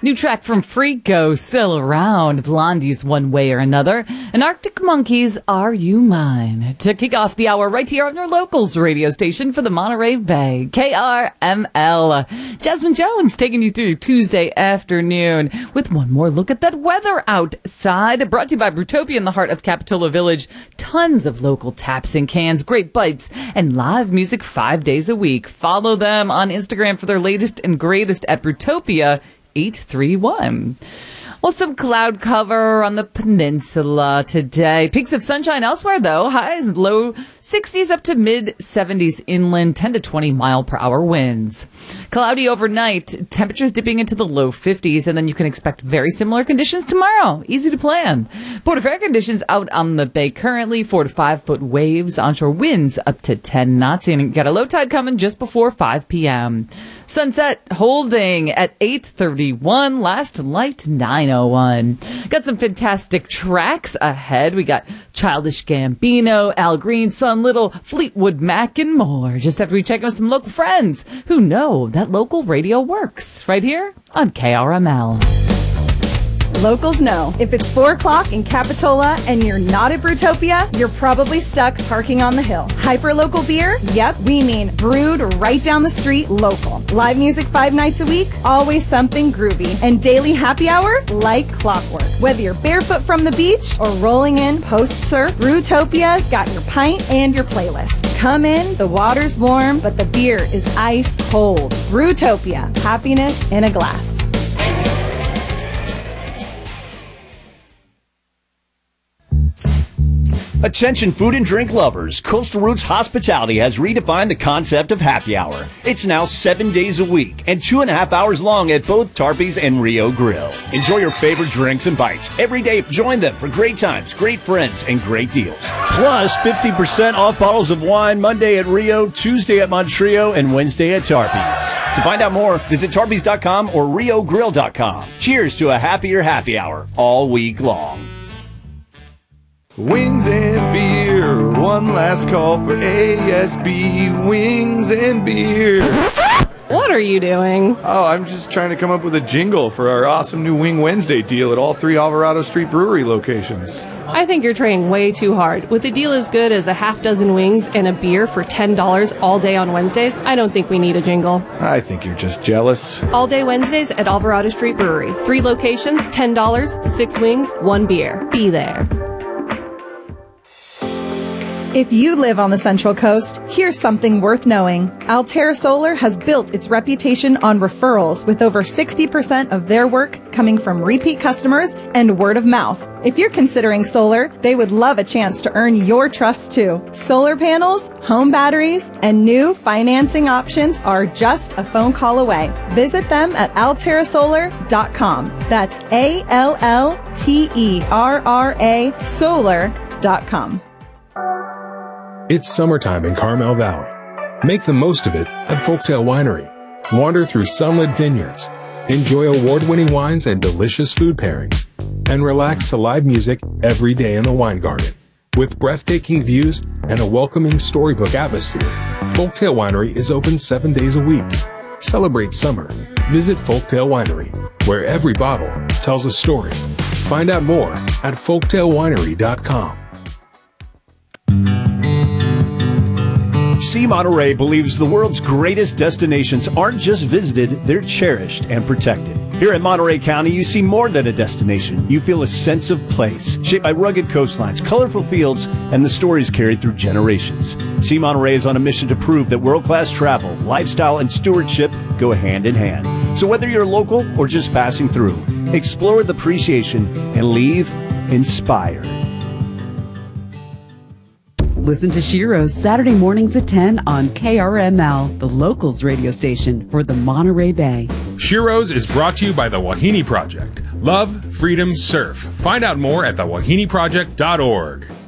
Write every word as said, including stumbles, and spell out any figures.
New track from Freako, Still Around, Blondie's One Way or Another, and Arctic Monkeys, Are You Mine? To kick off the hour right here on your locals radio station for the Monterey Bay, K R M L. Jasmine Jones taking you through Tuesday afternoon with one more look at that weather outside. Brought to you by Brutopia in the heart of Capitola Village. Tons of local taps and cans, great bites, and live music five days a week. Follow them on Instagram for their latest and greatest at Brutopia eight three one. Well, some cloud cover on the peninsula today. Peaks of sunshine elsewhere, though. Highs low sixties up to mid seventies inland, ten to twenty mile per hour winds. Cloudy overnight, temperatures dipping into the low fifties, and then you can expect very similar conditions tomorrow. Easy to plan. Port of air conditions out on the bay currently, four to five foot waves, onshore winds up to ten knots, and you got a low tide coming just before five p.m. Sunset holding at eight thirty-one, last light nine oh one. Got some fantastic tracks ahead. We got Childish Gambino, Al Green, Sun Little, Fleetwood Mac, and more. Just after we check in with some local friends who know that local radio works. Right here on K R M L. Locals know. If it's four o'clock in Capitola and you're not at Brutopia, you're probably stuck parking on the hill. Hyper-local beer? Yep, we mean brewed right down the street local. Live music five nights a week? Always something groovy. And daily happy hour? Like clockwork. Whether you're barefoot from the beach or rolling in post-surf, Brutopia's got your pint and your playlist. Come in, the water's warm, but the beer is ice cold. Brutopia. Happiness in a glass. Attention food and drink lovers, Coastal Roots Hospitality has redefined the concept of happy hour. It's now seven days a week and two and a half hours long at both Tarpey's and Rio Grill. Enjoy your favorite drinks and bites. Every day, join them for great times, great friends, and great deals. Plus, fifty percent off bottles of wine Monday at Rio, Tuesday at Montreal, and Wednesday at Tarpey's. To find out more, visit tarpeys dot com or rio grill dot com. Cheers to a happier happy hour all week long. Wings and beer, one last call for A S B Wings and Beer. What are you doing? Oh, I'm just trying to come up with a jingle for our awesome new Wing Wednesday deal at all three Alvarado Street Brewery locations. I think you're trying way too hard. With a deal as good as a half dozen wings and a beer for ten dollars all day on Wednesdays, I don't think we need a jingle. I think you're just jealous. All day Wednesdays at Alvarado Street Brewery. Three locations, ten dollars, six wings, one beer. Be there. If you live on the Central Coast, here's something worth knowing. Altera Solar has built its reputation on referrals, with over sixty percent of their work coming from repeat customers and word of mouth. If you're considering solar, they would love a chance to earn your trust too. Solar panels, home batteries, and new financing options are just a phone call away. Visit them at altera solar dot com. That's A L L T E R R A solar dot com. It's summertime in Carmel Valley. Make the most of it at Folktale Winery. Wander through sunlit vineyards, enjoy award-winning wines and delicious food pairings, and relax to live music every day in the wine garden. With breathtaking views and a welcoming storybook atmosphere, Folktale Winery is open seven days a week. Celebrate summer. Visit Folktale Winery, where every bottle tells a story. Find out more at folktale winery dot com. See Monterey believes the world's greatest destinations aren't just visited, they're cherished and protected. Here in Monterey County, you see more than a destination. You feel a sense of place, shaped by rugged coastlines, colorful fields, and the stories carried through generations. See Monterey is on a mission to prove that world-class travel, lifestyle, and stewardship go hand in hand. So whether you're local or just passing through, explore with appreciation and leave inspired. Listen to Shiro's Saturday mornings at ten on K R M L, the locals radio station for the Monterey Bay. Shiro's is brought to you by the Wahine Project. Love, freedom, surf. Find out more at the wahine project dot org.